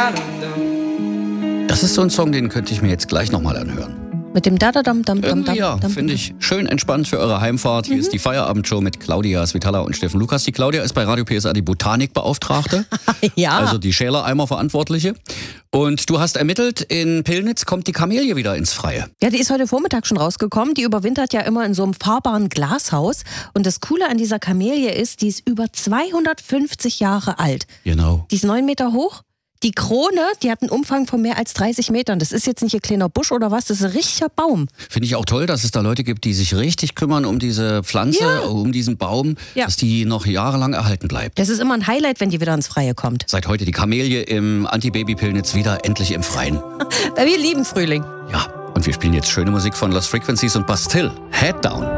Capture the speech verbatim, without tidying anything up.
Das ist so ein Song, den könnte ich mir jetzt gleich nochmal anhören. Mit dem da da dam dam dam dam. Ja, finde ich schön entspannt für eure Heimfahrt. Hier mhm. ist die Feierabendshow mit Claudia Svitala und Steffen Lukas. Die Claudia ist bei Radio P S A die Botanikbeauftragte. Ja. Also die Schälereimer-Verantwortliche. Und du hast ermittelt, in Pillnitz kommt die Kamelie wieder ins Freie. Ja, die ist heute Vormittag schon rausgekommen. Die überwintert ja immer in so einem fahrbaren Glashaus. Und das Coole an dieser Kamelie ist, die ist über zweihundertfünfzig Jahre alt. Genau. Die ist neun Meter hoch. Die Krone, die hat einen Umfang von mehr als dreißig Metern. Das ist jetzt nicht ein kleiner Busch oder was, das ist ein richtiger Baum. Finde ich auch toll, dass es da Leute gibt, die sich richtig kümmern um diese Pflanze, Ja. um diesen Baum, Ja. dass die noch jahrelang erhalten bleibt. Das ist immer ein Highlight, wenn die wieder ins Freie kommt. Seit heute die Kamelie im Anti-Baby-Pillnitz wieder endlich im Freien. Weil wir lieben Frühling. Ja, und wir spielen jetzt schöne Musik von Lost Frequencies und Bastille. Head Down.